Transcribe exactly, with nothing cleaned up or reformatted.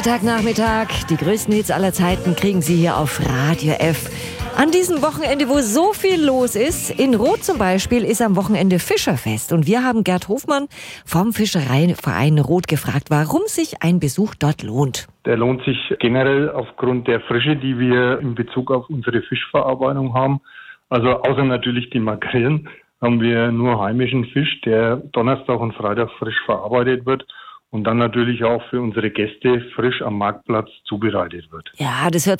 Freitagnachmittag, die größten Hits aller Zeiten kriegen Sie hier auf Radio F. An diesem Wochenende, wo so viel los ist, in Roth zum Beispiel, ist am Wochenende Fischerfest. Und wir haben Gerd Hofmann vom Fischereiverein Roth gefragt, warum sich ein Besuch dort lohnt. Der lohnt sich generell aufgrund der Frische, die wir in Bezug auf unsere Fischverarbeitung haben. Also außer natürlich die Makrelen haben wir nur heimischen Fisch, der Donnerstag und Freitag frisch verarbeitet wird. Und dann natürlich auch für unsere Gäste frisch am Marktplatz zubereitet wird. Ja, das hört